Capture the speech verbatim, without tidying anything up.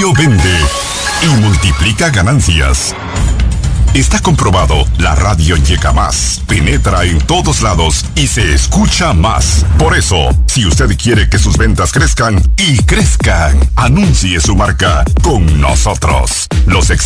radio vende y multiplica ganancias. Está comprobado, la radio llega más, penetra en todos lados y se escucha más. Por eso, si usted quiere que sus ventas crezcan y crezcan, anuncie su marca con nosotros. Los